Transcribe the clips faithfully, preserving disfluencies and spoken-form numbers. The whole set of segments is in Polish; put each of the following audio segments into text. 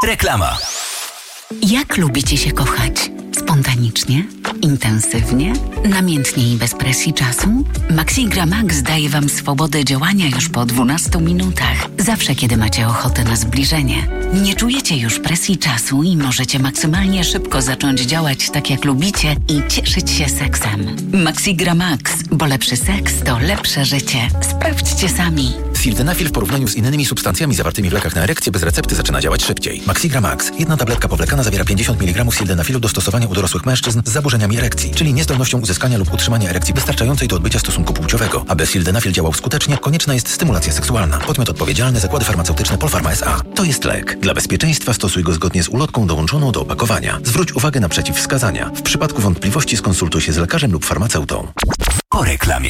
Reklama. Jak lubicie się kochać? Spontanicznie? Intensywnie? Namiętnie i bez presji czasu? Maxigra Max daje Wam swobodę działania już po dwunastu minutach. Zawsze, kiedy macie ochotę na zbliżenie. Nie czujecie już presji czasu i możecie maksymalnie szybko zacząć działać tak, jak lubicie i cieszyć się seksem. Maxigra Max, bo lepszy seks to lepsze życie. Sprawdźcie sami. Sildenafil w porównaniu z innymi substancjami zawartymi w lekach na erekcję bez recepty zaczyna działać szybciej. Maxigra Max. Jedna tabletka powlekana zawiera pięćdziesiąt miligramów sildenafilu do stosowania u dorosłych mężczyzn z zaburzeniami erekcji, czyli niezdolnością uzyskania lub utrzymania erekcji wystarczającej do odbycia stosunku płciowego. Aby sildenafil działał skutecznie, konieczna jest stymulacja seksualna. Podmiot odpowiedzialny: Zakłady Farmaceutyczne Polpharma S A. To jest lek. Dla bezpieczeństwa stosuj go zgodnie z ulotką dołączoną do opakowania. Zwróć uwagę na przeciwwskazania. W przypadku wątpliwości skonsultuj się z lekarzem lub farmaceutą. Po reklamie.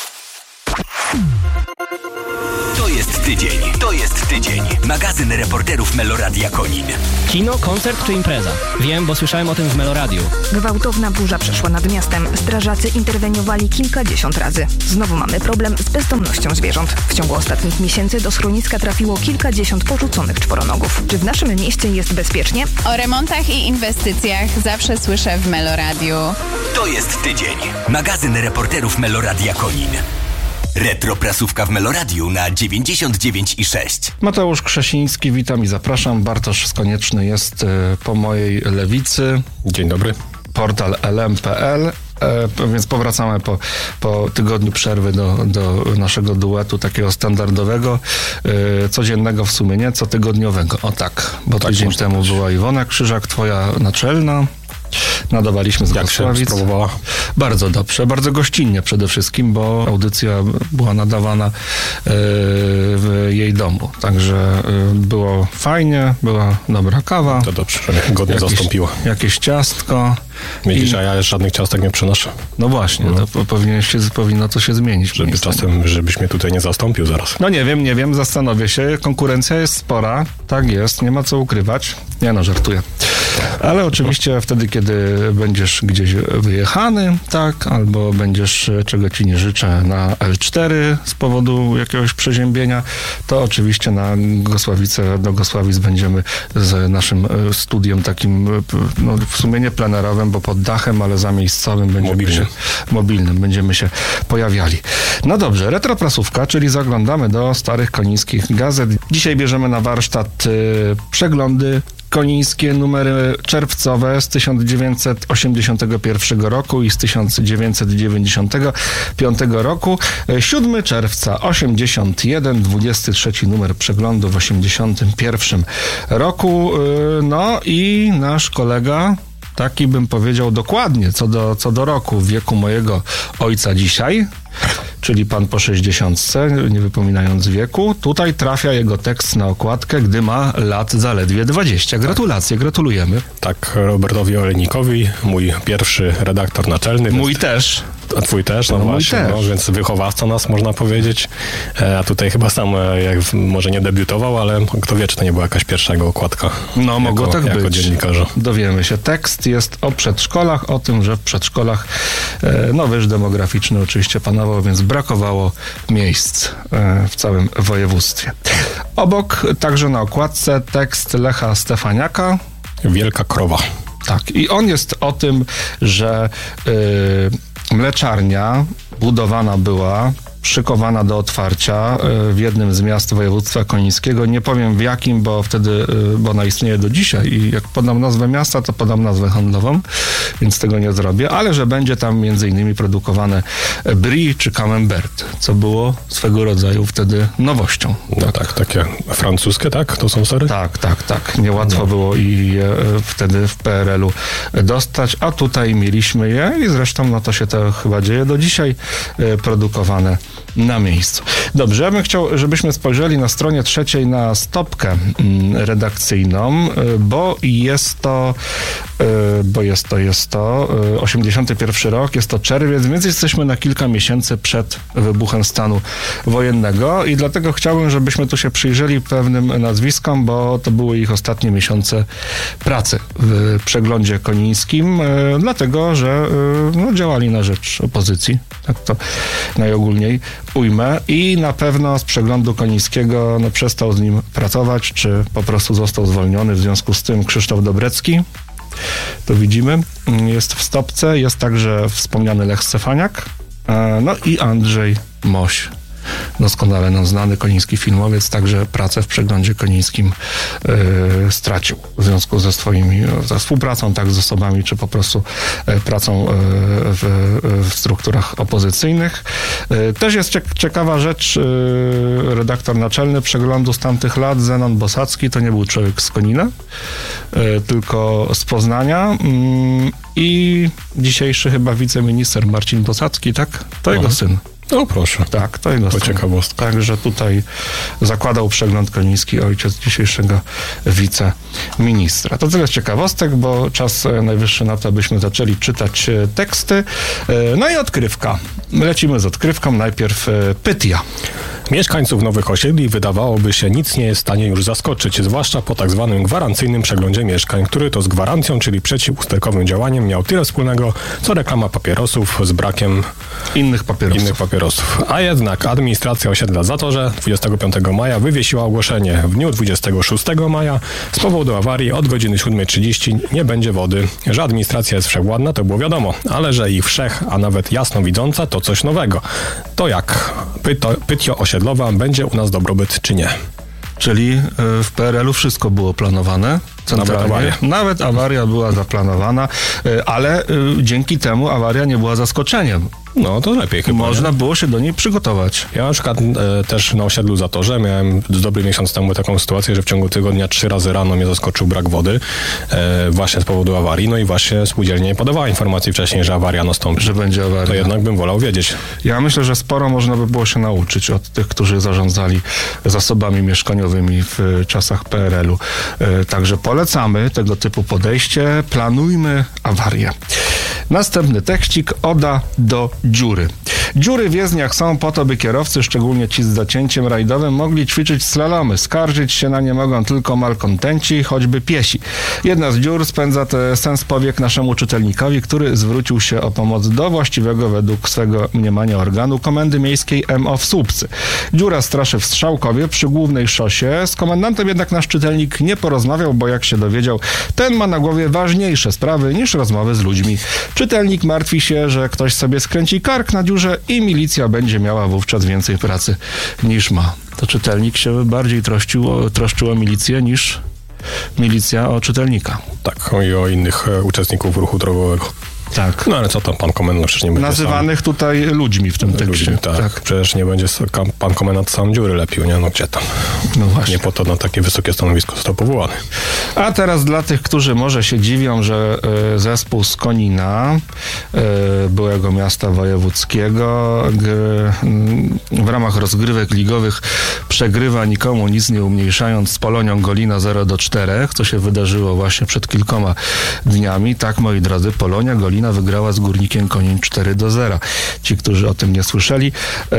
To jest tydzień. To jest tydzień. Magazyn reporterów Meloradia Konin. Kino, koncert czy impreza? Wiem, bo słyszałem o tym w Meloradiu. Gwałtowna burza przeszła nad miastem. Strażacy interweniowali kilkadziesiąt razy. Znowu mamy problem z bezdomnością zwierząt. W ciągu ostatnich miesięcy do schroniska trafiło kilkadziesiąt porzuconych czworonogów. Czy w naszym mieście jest bezpiecznie? O remontach i inwestycjach zawsze słyszę w Meloradiu. To jest tydzień. Magazyn reporterów Meloradia Konin. Retroprasówka w Meloradiu na dziewięćdziesiąt dziewięć i sześć. Mateusz Krzesiński, witam i zapraszam. Bartosz Konieczny jest po mojej lewicy. Dzień dobry. Portal L M kropka P L. E, więc powracamy po, po tygodniu przerwy do, do naszego duetu takiego standardowego, e, codziennego w sumie, nie? Cotygodniowego. O tak, bo tak tydzień temu być. była Iwona Krzyżak, twoja naczelna. Nadawaliśmy z Gosławic. Jak się sprawowała? Bardzo dobrze, bardzo gościnnie przede wszystkim, bo audycja była nadawana y, w jej domu. Także y, było fajnie, była dobra kawa. To dobrze, że mnie godnie jakieś, zastąpiła. Jakieś ciastko. Widzisz, I, a ja żadnych ciastek nie przynoszę. no właśnie, no. to po, powinien się, powinno to się zmienić. Żeby czasem, żebyś mnie tutaj nie zastąpił zaraz. No nie wiem, nie wiem, zastanowię się. Konkurencja jest spora, tak jest, nie ma co ukrywać. Nie no, żartuję. Ale oczywiście wtedy, kiedy będziesz gdzieś wyjechany, tak, albo będziesz, czego ci nie życzę, na L cztery z powodu jakiegoś przeziębienia, to oczywiście na Gosławice, do Gosławic będziemy z naszym studiem takim, no w sumie nie plenerowym, bo pod dachem, ale zamiejscowym będziemy mobilnym. się, mobilnym będziemy się pojawiali. No dobrze, retroprasówka, czyli zaglądamy do starych konińskich gazet. Dzisiaj bierzemy na warsztat y, przeglądy konińskie, numery czerwcowe z tysiąc dziewięćset osiemdziesiątego pierwszego roku i z tysiąc dziewięćset dziewięćdziesiątego piątego roku. siódmego czerwca osiemdziesiąt jeden, dwudziesty trzeci numer przeglądu w osiemdziesiątym pierwszym roku. No i nasz kolega, taki bym powiedział dokładnie co do, co do roku w wieku mojego ojca dzisiaj, czyli pan po sześćdziesiątce, nie wypominając wieku. Tutaj trafia jego tekst na okładkę, gdy ma lat zaledwie dwadzieścia. Gratulacje, gratulujemy. Tak, Robertowi Olejnikowi, mój pierwszy redaktor naczelny. Mój więc... też. A twój też? No, no właśnie, też. No, więc wychowawca nas, można powiedzieć. A tutaj chyba sam, jak może nie debiutował, ale kto wie, czy to nie była jakaś pierwsza jego okładka. No, jako, mogło tak jako być. dziennikarza. Dowiemy się. Tekst jest o przedszkolach, o tym, że w przedszkolach e, no wyż demograficzny oczywiście panował, więc brakowało miejsc e, w całym województwie. Obok, także na okładce, tekst Lecha Stefaniaka. Wielka krowa. Tak, i on jest o tym, że y, mleczarnia budowana była, szykowana do otwarcia y, w jednym z miast województwa konińskiego. Nie powiem w jakim, bo wtedy, y, bo ona istnieje do dzisiaj i jak podam nazwę miasta, to podam nazwę handlową, więc tego nie zrobię, ale że będzie tam między innymi produkowane brie czy camembert, co było swego rodzaju wtedy nowością. No tak, takie francuskie, tak? To są sery? Tak, tak, tak. Niełatwo no. było i je wtedy w P R L u dostać, a tutaj mieliśmy je i zresztą no to się to chyba dzieje do dzisiaj, produkowane na miejscu. Dobrze, ja bym chciał, żebyśmy spojrzeli na stronie trzeciej na stopkę redakcyjną, bo jest to bo jest to, jest to osiemdziesiąty pierwszy rok, jest to czerwiec, więc jesteśmy na kilka miesięcy przed wybuchem stanu wojennego i dlatego chciałbym, żebyśmy tu się przyjrzeli pewnym nazwiskom, bo to były ich ostatnie miesiące pracy w przeglądzie konińskim, dlatego, że no, działali na rzecz opozycji, tak to najogólniej ujmę i na pewno z przeglądu konińskiego no, przestał z nim pracować, czy po prostu został zwolniony. W związku z tym Krzysztof Dobrecki, to widzimy, jest w stopce, jest także wspomniany Lech Stefaniak, no i Andrzej Moś. Doskonale nam znany koniński filmowiec, także pracę w przeglądzie konińskim yy, stracił w związku ze swoimi, ze współpracą tak z osobami, czy po prostu yy, pracą yy, w, w strukturach opozycyjnych. Yy, też jest ciek- ciekawa rzecz, yy, redaktor naczelny przeglądu z tamtych lat, Zenon Bosacki, to nie był człowiek z Konina, yy, tylko z Poznania yy, i dzisiejszy chyba wiceminister Marcin Bosacki, tak? To jego Aha. syn. No proszę. Tak, to jego To ciekawostka. Także tutaj zakładał przegląd koniński ojciec dzisiejszego wiceministra. To tyle z ciekawostek, bo czas najwyższy na to, abyśmy zaczęli czytać teksty. No i odkrywka. Lecimy z odkrywką. Najpierw Pytia. Mieszkańców nowych osiedli wydawałoby się nic nie jest w stanie już zaskoczyć, zwłaszcza po tak zwanym gwarancyjnym przeglądzie mieszkań, który to z gwarancją, czyli przeciwusterkowym działaniem miał tyle wspólnego, co reklama papierosów z brakiem Innych papierosów. innych papierosów. A jednak administracja osiedla Zatorze dwudziestego piątego maja wywiesiła ogłoszenie. W dniu dwudziestego szóstego maja z powodu awarii od godziny siódmej trzydzieści nie będzie wody. Że administracja jest wszechwładna, to było wiadomo, ale że i wszech, a nawet jasnowidząca, to coś nowego. To jak pyto, pytio osiedlowa, będzie u nas dobrobyt czy nie? Czyli w P R L u wszystko było planowane. Centralnie. Nawet awaria. Nawet awaria była zaplanowana, ale dzięki temu awaria nie była zaskoczeniem. No to lepiej chyba. Można nie? było się do niej przygotować. Ja na przykład e, też na osiedlu Zatorze miałem z dobry miesiąc temu taką sytuację, że w ciągu tygodnia trzy razy rano mnie zaskoczył brak wody e, właśnie z powodu awarii. No i właśnie spółdzielnia nie podawała informacji wcześniej, że awaria nastąpi. Że będzie awaria. To jednak bym wolał wiedzieć. Ja myślę, że sporo można by było się nauczyć od tych, którzy zarządzali zasobami mieszkaniowymi w czasach P R L u. E, także polecamy tego typu podejście. Planujmy awarię. Następny tekścik. Oda do dziury. Dziury w jezdniach są po to, by kierowcy, szczególnie ci z zacięciem rajdowym, mogli ćwiczyć slalomy. Skarżyć się na nie mogą tylko malkontenci, choćby piesi. Jedna z dziur spędza te sens powiek naszemu czytelnikowi, który zwrócił się o pomoc do właściwego według swego mniemania organu Komendy Miejskiej M O w Słupcy. Dziura straszy w Strzałkowie przy głównej szosie. Z komendantem jednak nasz czytelnik nie porozmawiał, bo jak się dowiedział, ten ma na głowie ważniejsze sprawy niż rozmowy z ludźmi. Czytelnik martwi się, że ktoś sobie skręci kark na dziurze i milicja będzie miała wówczas więcej pracy niż ma. To czytelnik się bardziej troszczył o, troszczył o milicję niż milicja o czytelnika. Tak, i o innych e, uczestników ruchu drogowego. Tak. No ale co tam pan komendant przecież nie będzie Nazywanych sam, tutaj ludźmi w tym tekście. ludźmi, tak. tak. Przecież nie będzie s- kam- pan komendant sam dziury lepił, nie? No gdzie tam? No właśnie. Nie po to na takie wysokie stanowisko został powołany. A teraz dla tych, którzy może się dziwią, że y, zespół z Konina, y, byłego miasta wojewódzkiego, g, y, w ramach rozgrywek ligowych przegrywa nikomu nic nie umniejszając z Polonią Golina zero do czterech, co się wydarzyło właśnie przed kilkoma dniami. Tak, moi drodzy, Polonia Golina wygrała z Górnikiem Konin cztery do zera. Ci, którzy o tym nie słyszeli y,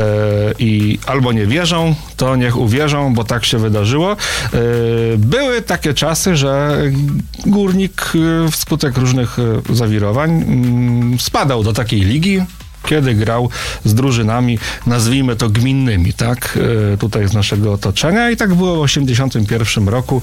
i albo nie wierzą, to niech uwierzą, bo tak się wydarzyło. Y, były takie czasy, że Górnik y, wskutek różnych y, zawirowań y, spadał do takiej ligi, kiedy grał z drużynami, nazwijmy to gminnymi, tak, y, tutaj z naszego otoczenia i tak było w osiemdziesiątym pierwszym roku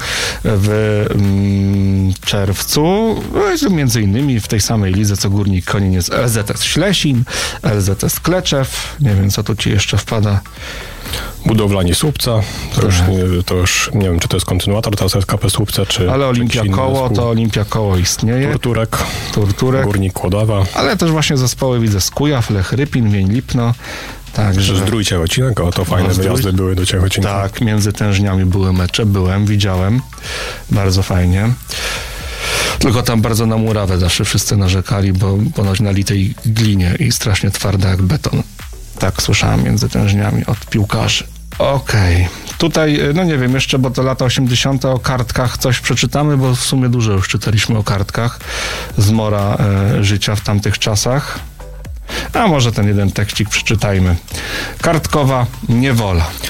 w mm, czerwcu, no, między innymi w tej samej lidze, co Górnik Konin jest L Z S Ślesin, L Z S Kleczew, nie wiem, co tu ci jeszcze wpada. Budowlani Słupca, to już, Tak. nie, to już nie wiem, czy to jest kontynuator teraz S K P Słupca, czy... Ale czy Olimpia jakiś inny Koło, zespół. to Olimpia Koło istnieje. Turturek, Turturek. Górnik Kłodawa, Ale też właśnie zespoły widzę z Kujaw, Lech Rypin, Wień Lipno. Także Zdrój Ciechocinek, o to fajne No, Zdrój. wyjazdy były do Ciechocinka. tak, między tężniami były mecze, byłem, widziałem. Bardzo fajnie. Tylko tam bardzo na murawę zawsze wszyscy narzekali, bo ponoć na litej glinie i strasznie twarda jak beton. Tak słyszałem między tężniami od piłkarzy. Okej. Tutaj, no nie wiem, jeszcze, bo to lata osiemdziesiąte o kartkach coś przeczytamy, bo w sumie dużo już czytaliśmy o kartkach z mora e, życia w tamtych czasach. A może ten jeden tekścik przeczytajmy. Kartkowa niewola.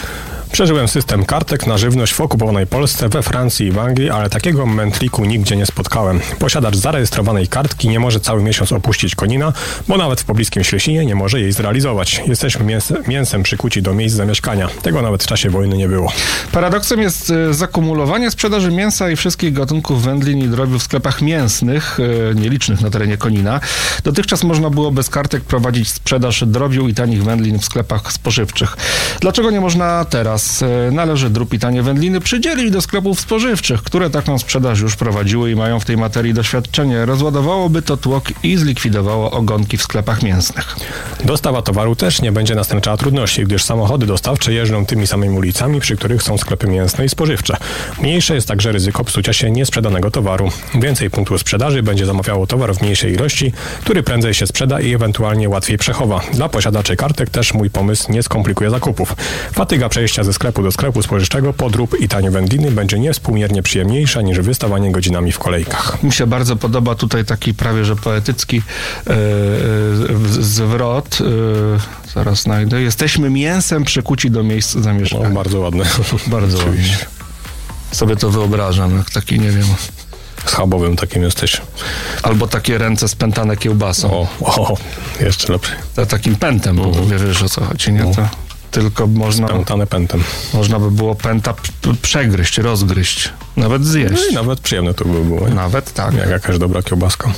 Przeżyłem system kartek na żywność w okupowanej Polsce, we Francji i w Anglii, ale takiego mętliku nigdzie nie spotkałem. Posiadacz zarejestrowanej kartki nie może cały miesiąc opuścić Konina, bo nawet w pobliskim Ślesinie nie może jej zrealizować. Jesteśmy mięs mięsem przykuci do miejsc zamieszkania. Tego nawet w czasie wojny nie było. Paradoksem jest y, zakumulowanie sprzedaży mięsa i wszystkich gatunków wędlin i drobiu w sklepach mięsnych, y, nielicznych na terenie Konina. Dotychczas można było bez kartek prowadzić sprzedaż drobiu i tanich wędlin w sklepach spożywczych. Dlaczego nie można teraz? Y, należy drób i tanie wędliny przydzielić do sklepów spożywczych, które taką sprzedaż już prowadziły i mają w tej materii doświadczenie. Rozładowałoby to tłok i zlikwidowało ogonki w sklepach mięsnych. Dostawa towaru też nie będzie nastręczała trudności, gdyż samochody dostawcze jeżdżą tymi samymi ulicami, przy których są sklepy mięsne i spożywcze. Mniejsze jest także ryzyko psucia się niesprzedanego towaru. Więcej punktów sprzedaży będzie zamawiało towar w mniejszej ilości, który prędzej się sprzeda i ewentualnie łatwiej przechowa. Dla posiadaczy kartek też mój pomysł nie skomplikuje zakupów. Fatyga przejścia ze sklepu do sklepu spożywczego po drób i tanie wędliny będzie niewspółmiernie przyjemniejsza niż wystawanie godzinami w kolejkach. Mi się bardzo podoba tutaj taki prawie że poetycki yy, yy, zwrot. Yy, zaraz znajdę. Jesteśmy mięsem przykuci do miejsc zamieszkania. No, bardzo ładne. Bardzo ładnie. Sobie to wyobrażam, jak taki, nie wiem... Schabowym takim jesteś. Albo takie ręce spętane kiełbasą. O, o jeszcze lepiej. To takim pętem, bo uh-huh. wiesz o co chodzi, nie? To tylko można... Spętane pętem. Można by było pęta p- przegryźć, rozgryźć. Nawet zjeść. No i nawet przyjemne to by było. Nie? Nawet tak. Jak jakaś dobra kiełbaska.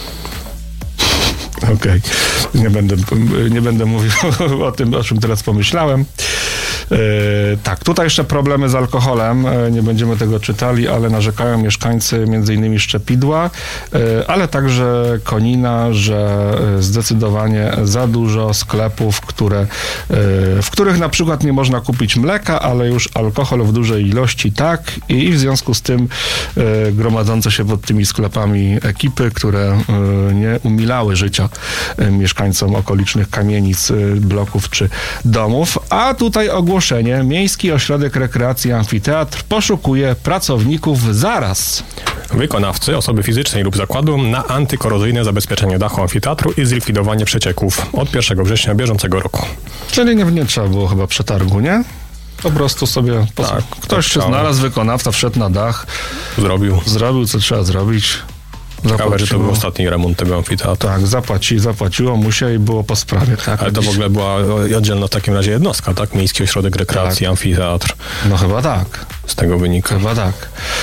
Okej. Okay. Nie będę, nie będę mówił o tym, o czym teraz pomyślałem. Yy, tak, tutaj jeszcze problemy z alkoholem. Yy, nie będziemy tego czytali, ale narzekają mieszkańcy między innymi Szczepidła, yy, ale także Konina, że zdecydowanie za dużo sklepów, które, yy, w których na przykład nie można kupić mleka, ale już alkohol w dużej ilości tak i, i w związku z tym yy, gromadzące się pod tymi sklepami ekipy, które yy, nie umilały życia yy, mieszkańcom okolicznych kamienic, yy, bloków czy domów, a tutaj ogłoszenie. Miejski Ośrodek Rekreacji Amfiteatr poszukuje pracowników zaraz. Wykonawcy, osoby fizycznej lub zakładu na antykorozyjne zabezpieczenie dachu amfiteatru i zlikwidowanie przecieków od pierwszego września bieżącego roku. Czyli nie, nie trzeba było chyba przetargu, nie? Po prostu sobie... Po tak, ktoś się znalazł, wykonawca, wszedł na dach. Zrobił. Zrobił, co trzeba zrobić. Ciekawe, że to był ostatni remont tego amfiteatru. Tak, zapłaci, zapłaciło mu się i było po sprawie. Tak, ale to w ogóle była oddzielna w takim razie jednostka, tak? Miejski Ośrodek Rekreacji, tak. Amfiteatr. No chyba tak. Z tego wynika. Chyba tak.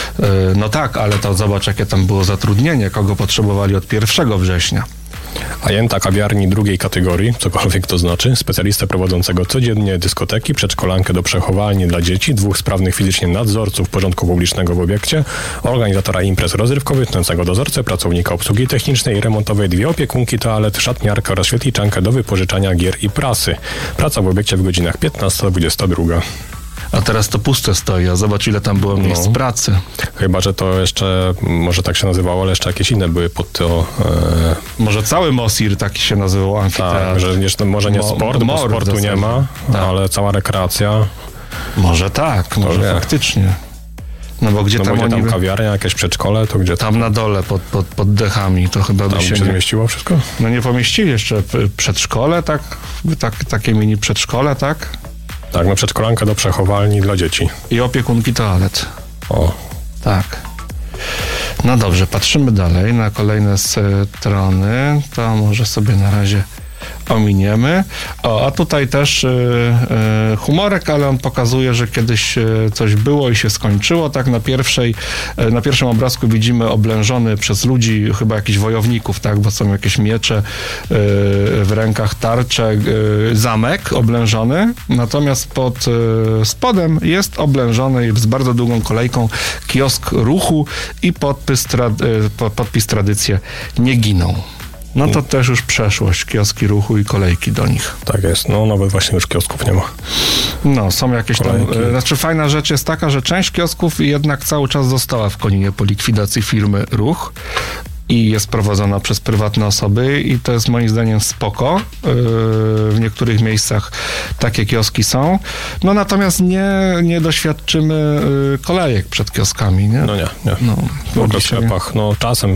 No tak, ale to zobacz, jakie tam było zatrudnienie, kogo potrzebowali od pierwszego września. Ajenta kawiarni drugiej kategorii, cokolwiek to znaczy, specjalistę prowadzącego codziennie dyskoteki, przedszkolankę do przechowalni dla dzieci, dwóch sprawnych fizycznie nadzorców porządku publicznego w obiekcie, organizatora imprez rozrywkowych, nocnego dozorcę, pracownika obsługi technicznej i remontowej, dwie opiekunki toalet, szatniarkę oraz świetliczankę do wypożyczania gier i prasy. Praca w obiekcie w godzinach piętnasta do dwudziestej drugiej. A teraz to puste stoi, a zobacz, ile tam było miejsc no. pracy. Chyba, że to jeszcze, może tak się nazywało, ale jeszcze jakieś inne były pod to... E... Może cały Mosir taki się nazywał, amfiteatr. Tak, że jeszcze, może nie Mo- sport, bo sportu nie ma, tak. ale cała rekreacja... Może tak, może wie. faktycznie. No bo gdzie no tam bo gdzie oni... tam kawiarnia, jakieś przedszkole, to gdzie tam? Tam na dole, pod, pod, pod dechami, to chyba tam by się... się nie zmieściło wszystko? No nie pomieścili jeszcze przedszkole, tak? tak takie mini przedszkole, tak? Tak, no przedszkolanka do przechowalni dla dzieci. I opiekunki toalet. O. Tak. No dobrze, patrzymy dalej na kolejne strony. To może sobie na razie ominiemy. O, a tutaj też y, y, humorek, ale on pokazuje, że kiedyś y, coś było i się skończyło. Tak na pierwszej, y, na pierwszym obrazku widzimy oblężony przez ludzi, chyba jakichś wojowników, tak, bo są jakieś miecze y, w rękach, tarcze, y, zamek oblężony, natomiast pod y, spodem jest oblężony z bardzo długą kolejką kiosk ruchu i podpis, tra- y, podpis tradycje nie giną. No to też już przeszłość, kioski ruchu i kolejki do nich. Tak jest, no nawet właśnie już kiosków nie ma. No, są jakieś kolejki. tam... Znaczy fajna rzecz jest taka, że część kiosków jednak cały czas została w Koninie po likwidacji firmy Ruch i jest prowadzona przez prywatne osoby i to jest moim zdaniem spoko. W niektórych miejscach takie kioski są. No natomiast nie, nie doświadczymy kolejek przed kioskami, nie? No nie, nie. No, w ogóle w sklepach, no czasem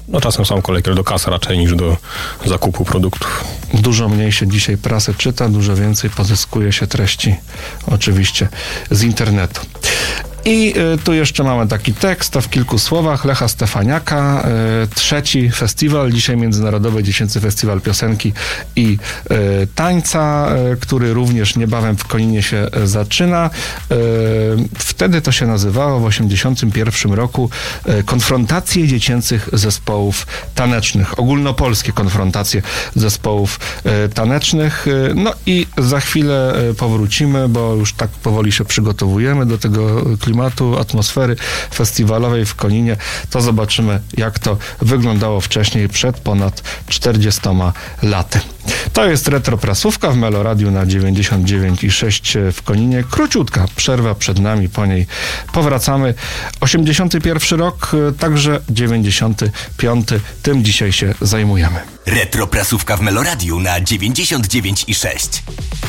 No czasem są kolejki do kasy raczej niż do zakupu produktów. Dużo mniej się dzisiaj prasę czyta, dużo więcej pozyskuje się treści oczywiście z internetu. I y, tu jeszcze mamy taki tekst, to w kilku słowach, Lecha Stefaniaka, y, trzeci festiwal, dzisiaj Międzynarodowy Dziecięcy Festiwal Piosenki i y, Tańca, y, który również niebawem w Koninie się y, zaczyna. Y, wtedy to się nazywało w osiemdziesiątym pierwszym roku y, Konfrontacje Dziecięcych Zespołów Tanecznych, ogólnopolskie konfrontacje zespołów y, tanecznych. Y, no i za chwilę y, powrócimy, bo już tak powoli się przygotowujemy do tego klimatu, atmosfery festiwalowej w Koninie, to zobaczymy, jak to wyglądało wcześniej, przed ponad czterdziestoma laty. To jest retroprasówka w Meloradiu na dziewięćdziesiąt dziewięć i sześć w Koninie. Króciutka przerwa przed nami, po niej powracamy. osiemdziesiąty pierwszy rok, także dziewięćdziesiąty piąty. Tym dzisiaj się zajmujemy. Retroprasówka w Meloradiu na dziewięćdziesiąt dziewięć i sześć.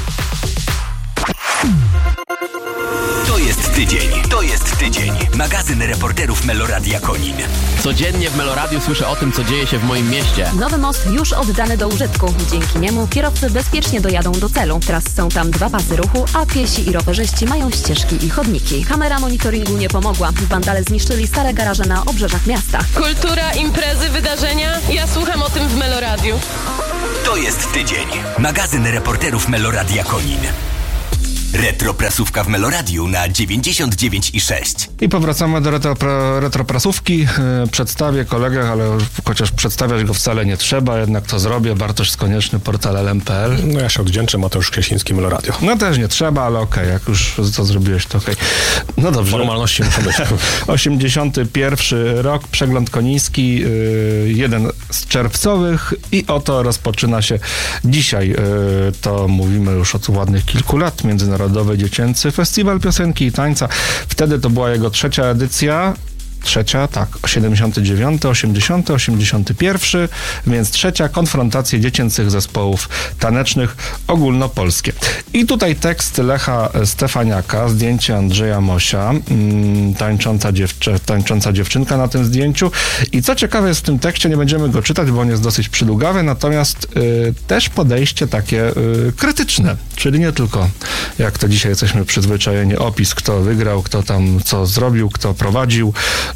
To jest tydzień, to jest tydzień. Magazyn reporterów Meloradia Konin. Codziennie w Meloradiu słyszę o tym, co dzieje się w moim mieście. Nowy most już oddany do użytku. Dzięki niemu kierowcy bezpiecznie dojadą do celu. Teraz są tam dwa pasy ruchu, a piesi i rowerzyści mają ścieżki i chodniki. Kamera monitoringu nie pomogła. Wandale zniszczyli stare garaże na obrzeżach miasta. Kultura, imprezy, wydarzenia. Ja słucham o tym w Meloradiu. To jest tydzień. Magazyn reporterów Meloradia Konin. Retroprasówka w Meloradiu na dziewięćdziesiąt dziewięć i sześć. I powracamy do retro, retroprasówki. Przedstawię kolegę, ale chociaż przedstawiać go wcale nie trzeba, jednak to zrobię. Bartosz Skonieczny, portal L M kropka P L. No ja się odwdzięczę, Mateusz Kresiński, Meloradio. No też nie trzeba, ale okej, okay, jak już to zrobiłeś, to okej. Okay. No dobrze. Formalności muszą być. osiemdziesiąty pierwszy rok, przegląd koniński, jeden z czerwcowych i oto rozpoczyna się dzisiaj. To mówimy już od ładnych kilku lat, Międzynarodowy Dziecięcy Festiwal Piosenki i Tańca. Wtedy to była jego trzecia edycja. Trzecia, tak, siedemdziesiąty dziewiąty, osiemdziesiąty, osiemdziesiąty pierwszy, więc trzecia konfrontacja dziecięcych zespołów tanecznych ogólnopolskie. I tutaj tekst Lecha Stefaniaka, zdjęcie Andrzeja Mosia, mm, tańcząca, dziewczę, tańcząca dziewczynka na tym zdjęciu. I co ciekawe jest w tym tekście, nie będziemy go czytać, bo on jest dosyć przydługawy, natomiast y, też podejście takie y, krytyczne, czyli nie tylko, jak to dzisiaj jesteśmy przyzwyczajeni, opis, kto wygrał, kto tam co zrobił, kto prowadził,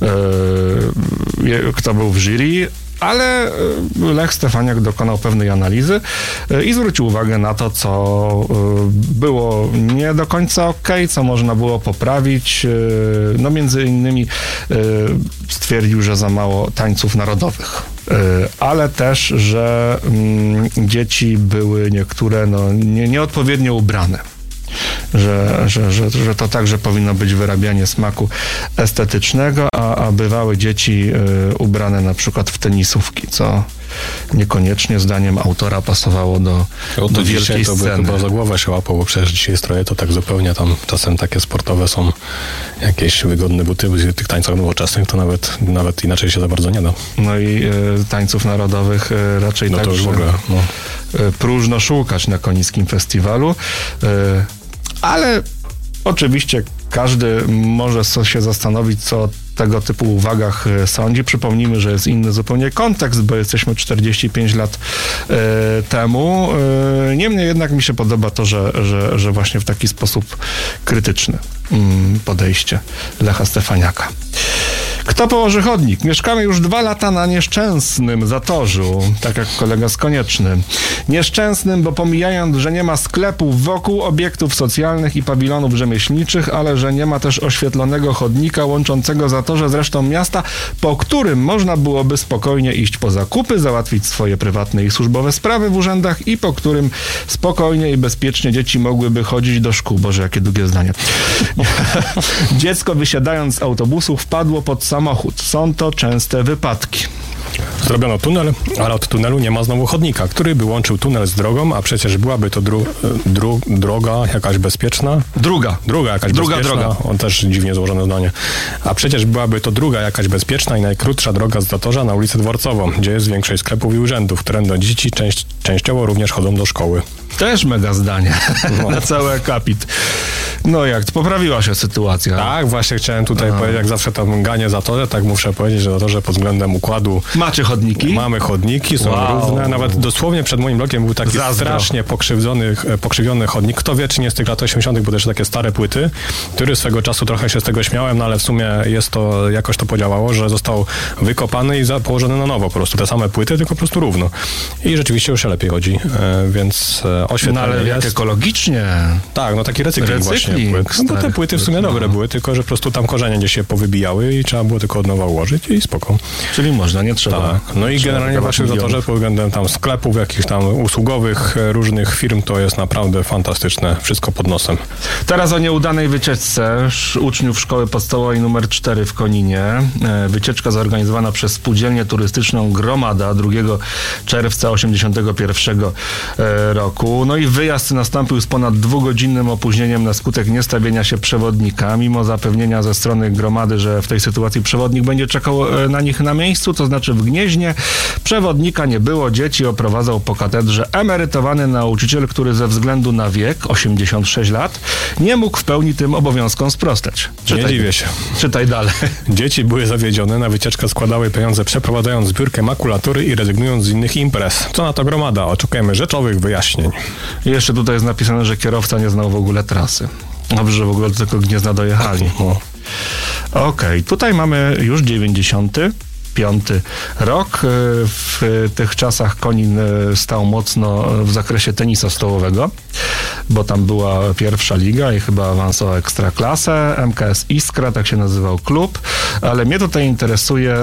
kto był w jury, ale Lech Stefaniak dokonał pewnej analizy i zwrócił uwagę na to, co było nie do końca okej, co można było poprawić. No między innymi stwierdził, że za mało tańców narodowych, ale też, że dzieci były niektóre no, nie, nieodpowiednio ubrane. Że, że, że, że to także powinno być wyrabianie smaku estetycznego, a, a bywały dzieci y, ubrane na przykład w tenisówki, co niekoniecznie zdaniem autora pasowało do, no do wielkiej dzisiaj to sceny. By chyba za głowę się łapał, bo przecież dzisiaj stroje to tak zupełnie tam czasem takie sportowe są, jakieś wygodne buty, w tych tańcach nowoczesnych to nawet, nawet inaczej się za bardzo nie da. No i y, tańców narodowych y, raczej no tak, to już że, w ogóle, no. y, próżno szukać na Konińskim Festiwalu, y, ale oczywiście każdy może się zastanowić, co o tego typu uwagach sądzi. Przypomnijmy, że jest inny zupełnie kontekst, bo jesteśmy czterdzieści pięć lat y, temu. Y, niemniej jednak mi się podoba to, że, że, że właśnie w taki sposób krytyczny y, podejście Lecha Stefaniaka. Kto położy chodnik? Mieszkamy już dwa lata na nieszczęsnym Zatorzu, tak jak kolega Skonieczny. Nieszczęsnym, bo pomijając, że nie ma sklepów wokół, obiektów socjalnych i pawilonów rzemieślniczych, ale że nie ma też oświetlonego chodnika łączącego Zatorze z resztą miasta, po którym można byłoby spokojnie iść po zakupy, załatwić swoje prywatne i służbowe sprawy w urzędach i po którym spokojnie i bezpiecznie dzieci mogłyby chodzić do szkół. Boże, jakie długie zdanie. Dziecko wysiadając z autobusu wpadło pod samochód. Są to częste wypadki. Zrobiono tunel, ale od tunelu nie ma znowu chodnika, który by łączył tunel z drogą, a przecież byłaby to dru, dru, droga jakaś bezpieczna. Druga. Druga jakaś druga bezpieczna. Droga. On też dziwnie złożone zdanie. A przecież byłaby to druga jakaś bezpieczna i najkrótsza droga z Zatorza na ulicę Dworcową, gdzie jest większość sklepów i urzędów, którędy dzieci część, częściowo również chodzą do szkoły. Też mega zdanie. No. Na cały akapit. No jak, poprawiła się sytuacja. Tak, właśnie chciałem tutaj A. powiedzieć, jak zawsze tam ganię za torze, tak muszę powiedzieć, że za torze pod względem układu... Macie chodniki? Mamy chodniki, są wow. równe. Nawet dosłownie przed moim blokiem był taki Zazdro. strasznie pokrzywdzony, pokrzywiony chodnik. Kto wie, czy nie z tych lat osiemdziesiątych, bo też takie stare płyty, który swego czasu trochę się z tego śmiałem, no ale w sumie jest to, jakoś to podziałało, że został wykopany i położony na nowo po prostu. Te same płyty, tylko po prostu równo. I rzeczywiście już się lepiej chodzi, e, więc e, oświetlenie No ale jak jest. ekologicznie. Tak, no taki recykling, recykling właśnie płyt. No bo te płyty w sumie no. dobre były, tylko że po prostu tam korzenie gdzieś się powybijały i trzeba było tylko od nowa ułożyć i spoko. Czyli można, nie trzeba. Tak. No i generalnie właśnie za to, że pod względem tam sklepów, jakichś tam usługowych różnych firm, to jest naprawdę fantastyczne. Wszystko pod nosem. Teraz o nieudanej wycieczce uczniów szkoły podstawowej numer cztery w Koninie. Wycieczka zorganizowana przez spółdzielnię turystyczną Gromada drugiego czerwca osiemdziesiątego pierwszego roku. No i wyjazd nastąpił z ponad dwugodzinnym opóźnieniem na skutek niestawienia się przewodnika. Mimo zapewnienia ze strony Gromady, że w tej sytuacji przewodnik będzie czekał na nich na miejscu, to znaczy w Gnieźnie, przewodnika nie było. Dzieci oprowadzał po katedrze emerytowany nauczyciel, który ze względu na wiek, osiemdziesiąt sześć lat, nie mógł w pełni tym obowiązkom sprostać. Czytaj, nie dziwię się. Czytaj dalej. Dzieci były zawiedzione, na wycieczkę składały pieniądze, przeprowadzając zbiórkę makulatury i rezygnując z innych imprez. Co na to Gromada? Oczekujemy rzeczowych wyjaśnień. I jeszcze tutaj jest napisane, że kierowca nie znał w ogóle trasy. Dobrze, że w ogóle do tego Gniezna dojechali. No. Okej, okay. Tutaj mamy już dziewięćdziesiąty piąty rok. W tych czasach Konin stał mocno w zakresie tenisa stołowego, bo tam była pierwsza liga i chyba awansował Ekstraklasę. M K S Iskra, tak się nazywał klub, ale mnie tutaj interesuje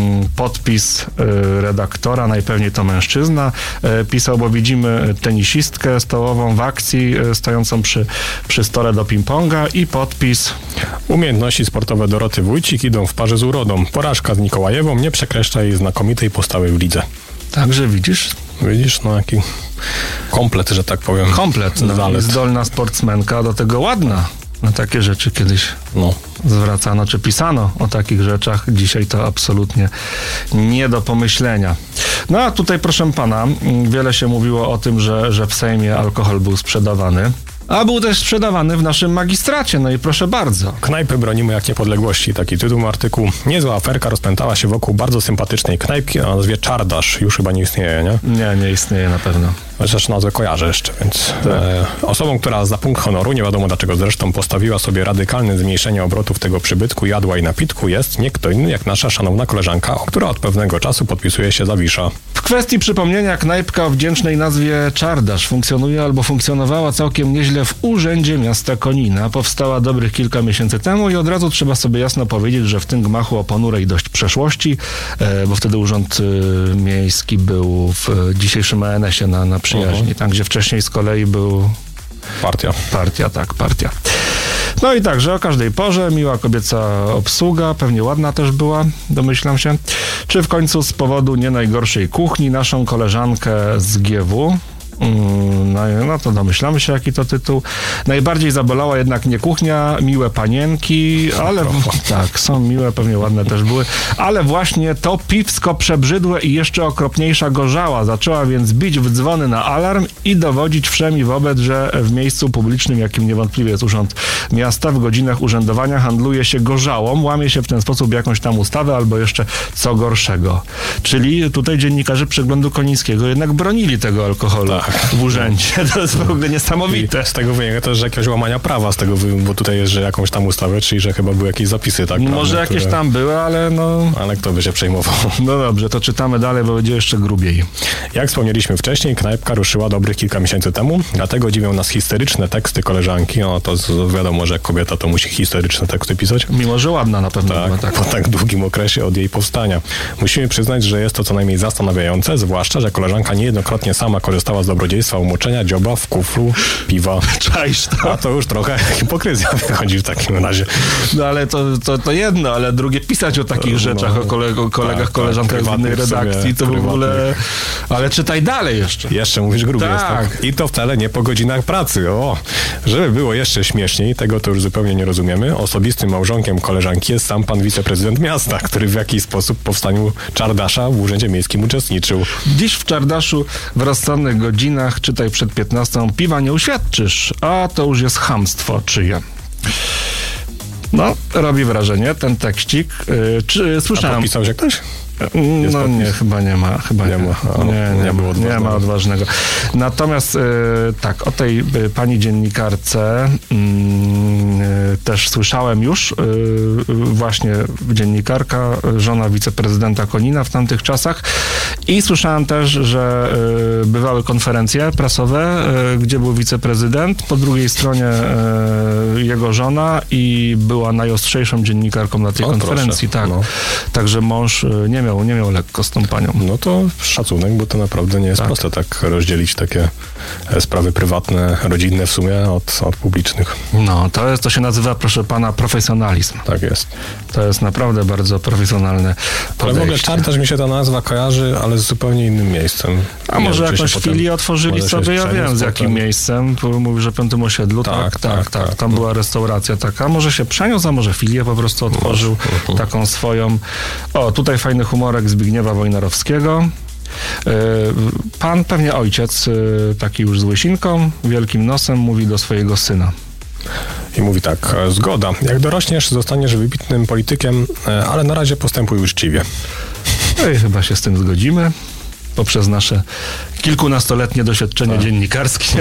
podpis redaktora, najpewniej to mężczyzna. Pisał, bo widzimy tenisistkę stołową w akcji, stojącą przy, przy stole do ping-ponga i podpis. Umiejętności sportowe Doroty Wójcik idą w parze z urodą. Porażka z Nikołajewą nie przekreśla jej znakomitej postawy w lidze. Także widzisz? Widzisz, no jaki komplet, że tak powiem. Komplet, no, zdolna sportsmenka, do tego ładna. Na takie rzeczy kiedyś no. zwracano, czy pisano o takich rzeczach. Dzisiaj to absolutnie nie do pomyślenia. No a tutaj, proszę pana, wiele się mówiło o tym, że, że w Sejmie alkohol był sprzedawany. A był też sprzedawany w naszym magistracie, no i proszę bardzo. Knajpy bronimy jak niepodległości. Taki tytuł artykułu. Niezła aferka rozpętała się wokół bardzo sympatycznej knajpki o nazwie Czardasz. Już chyba nie istnieje, nie? Nie, nie istnieje na pewno. Chociaż nazwę kojarzę jeszcze, więc tak. e, osobą, która za punkt honoru, nie wiadomo dlaczego zresztą, postawiła sobie radykalne zmniejszenie obrotów tego przybytku, jadła i napitku, jest nie kto inny jak nasza szanowna koleżanka, która od pewnego czasu podpisuje się za Wisza. W kwestii przypomnienia, knajpka o wdzięcznej nazwie Czardasz funkcjonuje albo funkcjonowała całkiem nieźle w Urzędzie Miasta Konina. Powstała dobrych kilka miesięcy temu i od razu trzeba sobie jasno powiedzieć, że w tym gmachu o ponurej dość przeszłości, e, bo wtedy Urząd e, Miejski był w e, dzisiejszym A N S ie na, na przyjaźni, uh-huh. tam gdzie wcześniej z kolei był... Partia. Partia, tak, partia. No i także o każdej porze, miła kobieca obsługa, pewnie ładna też była, domyślam się. Czy w końcu z powodu nie najgorszej kuchni naszą koleżankę z G W... No, no to domyślamy się, jaki to tytuł. Najbardziej zabolała jednak nie kuchnia, miłe panienki, ale tak, są miłe, pewnie ładne też były, ale właśnie to piwsko przebrzydłe i jeszcze okropniejsza gorzała. Zaczęła więc bić w dzwony na alarm i dowodzić wszem i wobec, że w miejscu publicznym, jakim niewątpliwie jest Urząd Miasta, w godzinach urzędowania handluje się gorzałą, łamie się w ten sposób jakąś tam ustawę albo jeszcze co gorszego. Czyli tutaj dziennikarze Przeglądu Konińskiego jednak bronili tego alkoholu. Tak. W urzędzie. To jest w ogóle niesamowite. I z tego wynika też, że jakieś łamania prawa z tego, bo tutaj jest, że jakąś tam ustawę, czyli że chyba były jakieś zapisy, tak? Prawne, może jakieś które... tam były, ale no... Ale kto by się przejmował? No dobrze, to czytamy dalej, bo będzie jeszcze grubiej. Jak wspomnieliśmy wcześniej, knajpka ruszyła dobrych kilka miesięcy temu, dlatego dziwią nas historyczne teksty koleżanki. No to wiadomo, że jak kobieta to musi historyczne teksty pisać. Mimo, że ładna na pewno. Tak, była, tak. Po tak długim okresie od jej powstania. Musimy przyznać, że jest to co najmniej zastanawiające, zwłaszcza, że koleżanka niejednokrotnie sama korzystała z dobrodziejstwa umoczenia dzioba w kuflu piwa. Czaisz to? A to już trochę hipokryzja wychodzi w takim razie. No ale to, to, to jedno, ale drugie pisać o takich no, rzeczach, o, koleg- o kolegach, tak, koleżankach tak, z innej redakcji, to w ogóle... Ale czytaj dalej jeszcze. Jeszcze mówisz grubie. Tak. tak. I to wcale nie po godzinach pracy. O, żeby było jeszcze śmieszniej, tego to już zupełnie nie rozumiemy. Osobistym małżonkiem koleżanki jest sam pan wiceprezydent miasta, który w jakiś sposób w powstaniu Czardasza w Urzędzie Miejskim uczestniczył. Dziś w Czardaszu w rozsądnych godzinach godzinach, czytaj przed piętnastą, piwa nie uświadczysz, a to już jest chamstwo czyje. No, robi wrażenie ten tekścik. Yy, czy, słyszałem... A podpisał się ktoś? Jest no podpis? Nie, chyba nie ma. Chyba nie, nie ma. O, nie, nie, nie, było nie ma odważnego. Natomiast y, tak, o tej y, pani dziennikarce y, y, też słyszałem już. Y, właśnie dziennikarka, żona wiceprezydenta Konina w tamtych czasach. I słyszałem też, że y, bywały konferencje prasowe, y, gdzie był wiceprezydent. Po drugiej stronie y, jego żona i była najostrzejszą dziennikarką na tej o, konferencji. Proszę. Tak. No. Także mąż y, nie miał nie miał lekko z tą panią. No to szacunek, bo to naprawdę nie jest tak. proste tak rozdzielić takie sprawy prywatne, rodzinne w sumie od, od publicznych. No, to jest, to się nazywa, proszę pana, profesjonalizm. Tak jest. To jest naprawdę bardzo profesjonalne podejście. Ale w ogóle czar też mi się ta nazwa kojarzy, ale z zupełnie innym miejscem. A nie może wiem, jakąś filię otworzyli sobie, ja wiem z jakim miejscem. Mówi, że Piątym Osiedlu. Tak, tak, tak. tak, tak. Tam no. była restauracja taka. Może się przeniósł, a może filię po prostu otworzył, no. taką swoją. O, tutaj fajny humorek Zbigniewa Wojnarowskiego. Pan, pewnie ojciec, taki już z łysinką, wielkim nosem, mówi do swojego syna. I mówi tak, zgoda, jak dorośniesz, zostaniesz wybitnym politykiem, ale na razie postępuj uczciwie. No i chyba się z tym zgodzimy, poprzez nasze kilkunastoletnie doświadczenie tak. dziennikarskie.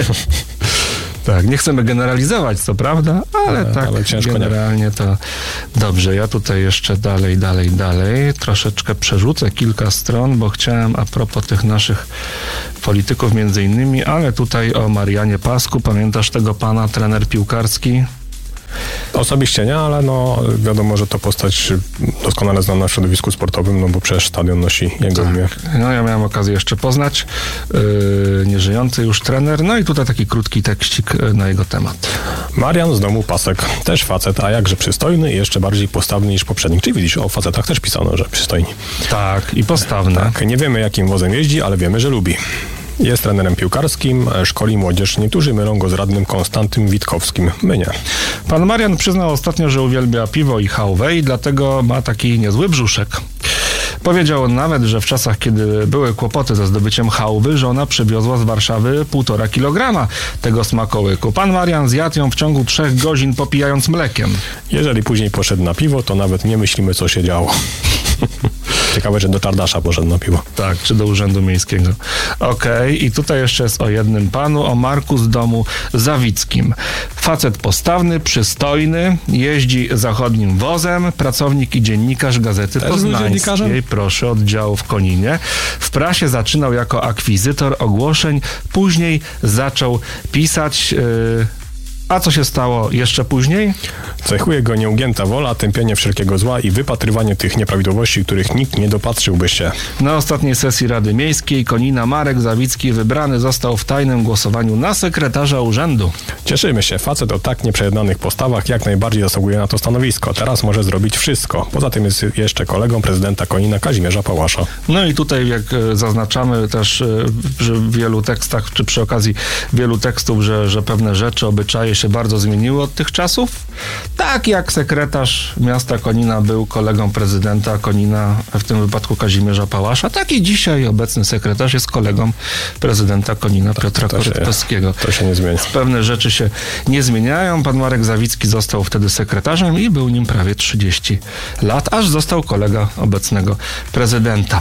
Tak, nie chcemy generalizować, co prawda, ale tak, ale generalnie nie. to dobrze. Ja tutaj jeszcze dalej, dalej, dalej. Troszeczkę przerzucę kilka stron, bo chciałem a propos tych naszych polityków między innymi, ale tutaj o Marianie Pasku. Pamiętasz tego pana, trener piłkarski? Osobiście nie, ale no wiadomo, że to postać doskonale znana w środowisku sportowym, no bo przecież stadion nosi jego tak. imię. No ja miałem okazję jeszcze poznać yy, nieżyjący już trener, no i tutaj taki krótki tekścik na jego temat. Marian z domu Pasek, też facet, a jakże przystojny i jeszcze bardziej postawny niż poprzednik. Czyli widzisz, o facetach też pisano, że przystojni. Tak, i postawny. Tak, nie wiemy jakim wozem jeździ, ale wiemy, że lubi. Jest trenerem piłkarskim, szkoli młodzież. Niektórzy mylą go z radnym Konstantym Witkowskim. My nie. Pan Marian przyznał ostatnio, że uwielbia piwo i chałwę i dlatego ma taki niezły brzuszek. Powiedział on nawet, że w czasach, kiedy były kłopoty ze zdobyciem chałwy, żona przywiozła z Warszawy półtora kilograma tego smakołyku. Pan Marian zjadł ją w ciągu trzech godzin, popijając mlekiem. Jeżeli później poszedł na piwo, to nawet nie myślimy, co się działo. Ciekawe, że do Czardasza poszedł na piwo. Tak, czy do Urzędu Miejskiego. Okej, okay. I tutaj jeszcze jest o jednym panu, o Marku z domu Zawickim. Facet postawny, przystojny, jeździ zachodnim wozem, pracownik i dziennikarz Gazety Też Poznańskiej, proszę, oddziału w Koninie. W prasie zaczynał jako akwizytor ogłoszeń, później zaczął pisać... Yy, A co się stało jeszcze później? Cechuje go nieugięta wola, tępienie wszelkiego zła i wypatrywanie tych nieprawidłowości, których nikt nie dopatrzyłby się. Na ostatniej sesji Rady Miejskiej Konina Marek Zawicki wybrany został w tajnym głosowaniu na sekretarza urzędu. Cieszymy się, facet o tak nieprzejednanych postawach jak najbardziej zasługuje na to stanowisko. Teraz może zrobić wszystko. Poza tym jest jeszcze kolegą prezydenta Konina Kazimierza Pałasza. No i tutaj jak zaznaczamy też w wielu tekstach, czy przy okazji wielu tekstów, że, że pewne rzeczy, obyczaje się bardzo zmieniły od tych czasów. Tak jak sekretarz miasta Konina był kolegą prezydenta Konina, w tym wypadku Kazimierza Pałasza, tak i dzisiaj obecny sekretarz jest kolegą prezydenta Konina Piotra Korytkowskiego. To się nie zmienia. Pewne rzeczy się nie zmieniają. Pan Marek Zawicki został wtedy sekretarzem i był nim prawie trzydzieści lat, aż został kolega obecnego prezydenta.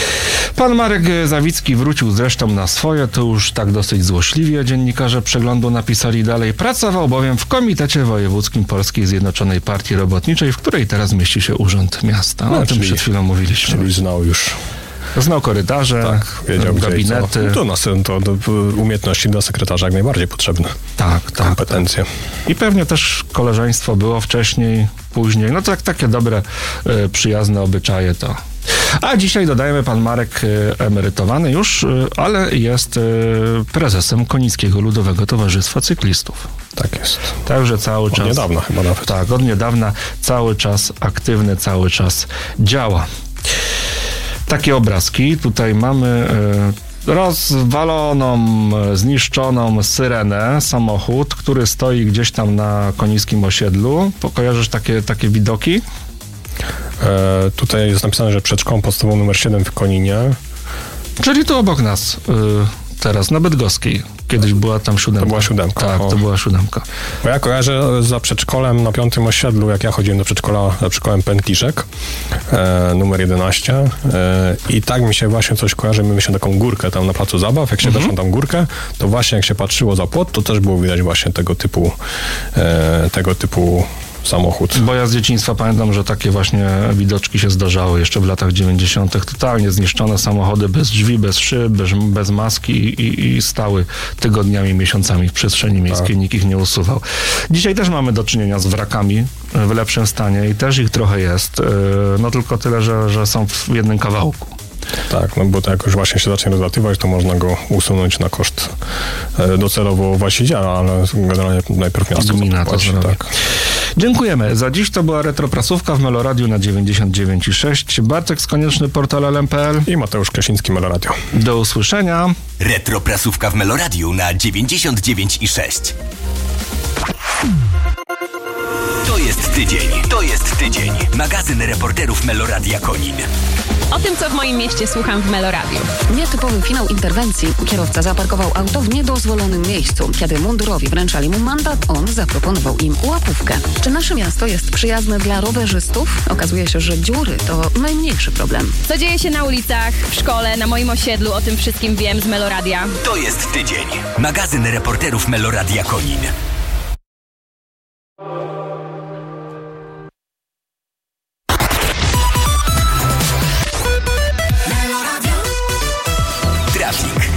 Pan Marek Zawicki wrócił zresztą na swoje, to już tak dosyć złośliwie dziennikarze Przeglądu napisali dalej. Pracował bowiem w Komitecie Wojewódzkim Polskiej Zjednoczonej Partii Robotniczej, w której teraz mieści się Urząd Miasta. No, o tym czyli, przed chwilą mówiliśmy. Czyli znał już... Znał korytarze, tak, wiedział, gabinety. No to, to, to umiejętności dla sekretarza jak najbardziej potrzebne. Tak, tak. Kompetencje. Tak. I pewnie też koleżeństwo było wcześniej, później. No to jak takie dobre, y, przyjazne obyczaje to... A dzisiaj dodajemy, pan Marek y, emerytowany już, y, ale jest y, prezesem Konińskiego Ludowego Towarzystwa Cyklistów. Tak jest. Także cały od czas... Od niedawna chyba nawet. Tak, od niedawna cały czas aktywny, cały czas działa. Takie obrazki. Tutaj mamy y, rozwaloną, zniszczoną syrenę, samochód, który stoi gdzieś tam na Konińskim Osiedlu. Kojarzysz takie, takie widoki? E, tutaj jest napisane, że przed szkołą podstawową numer siedem w Koninie. Czyli tu obok nas. Y, teraz na Bydgoskiej. Kiedyś była tam siódemka. To była siódemka. Tak, o. to była siódemka. Bo ja kojarzę za przedszkolem na piątym osiedlu, jak ja chodziłem do przedszkola, za przedszkolem Pętliszek, e, numer jedenaście e, i tak mi się właśnie coś kojarzy, my mieliśmy taką górkę tam na placu zabaw, jak się Mhm. weszło tam górkę, to właśnie jak się patrzyło za płot, to też było widać właśnie tego typu e, tego typu samochód. Bo ja z dzieciństwa pamiętam, że takie właśnie widoczki się zdarzały jeszcze w latach dziewięćdziesiątych. Totalnie zniszczone samochody bez drzwi, bez szyb, bez, bez maski i, i stały tygodniami, miesiącami w przestrzeni miejskiej. Tak. Nikt ich nie usuwał. Dzisiaj też mamy do czynienia z wrakami w lepszym stanie i też ich trochę jest. No tylko tyle, że, że są w jednym kawałku. Tak, no bo to jak już właśnie się zacznie rozlatywać, to można go usunąć na koszt e, docelowo właściciela, ale generalnie najpierw miasto Gmina to zapłaci, zrobi. tak. Dziękujemy. Za dziś to była Retroprasówka w Meloradiu na dziewięćdziesiąt dziewięć i sześć. Bartek z Konieczny, portal L M P L. I Mateusz Krasiński, Meloradio. Do usłyszenia. Retroprasówka w Meloradiu na dziewięćdziesiąt dziewięć i sześć. To jest tydzień. To jest tydzień. Magazyn reporterów Meloradia Konin. O tym, co w moim mieście słucham w Meloradiu. Nietypowy finał interwencji. Kierowca zaparkował auto w niedozwolonym miejscu. Kiedy mundurowi wręczali mu mandat, on zaproponował im łapówkę. Czy nasze miasto jest przyjazne dla rowerzystów? Okazuje się, że dziury to najmniejszy problem. Co dzieje się na ulicach, w szkole, na moim osiedlu, o tym wszystkim wiem z Meloradia. To jest tydzień. Magazyn reporterów Meloradia Konin. Trafik.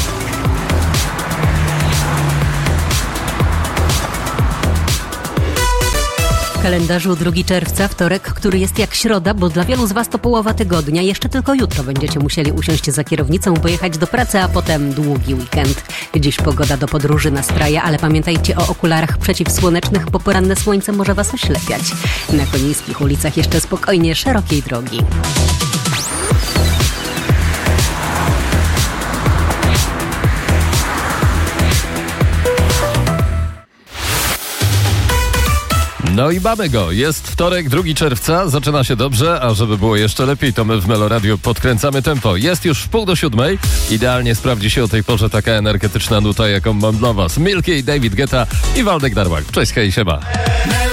W kalendarzu drugiego czerwca, wtorek, który jest jak środa, bo dla wielu z Was to połowa tygodnia. Jeszcze tylko jutro będziecie musieli usiąść za kierownicą, pojechać do pracy, a potem długi weekend. Dziś pogoda do podróży nastraja, ale pamiętajcie o okularach przeciwsłonecznych, bo poranne słońce może Was oślepiać. Na konińskich ulicach jeszcze spokojnie szerokiej drogi. No i mamy go. Jest wtorek, drugiego czerwca. Zaczyna się dobrze, a żeby było jeszcze lepiej, to my w Meloradiu podkręcamy tempo. Jest już w pół do siódmej. Idealnie sprawdzi się o tej porze taka energetyczna nuta, jaką mam dla Was. Milky, David Guetta i Waldek Darłak. Cześć, hej, siema.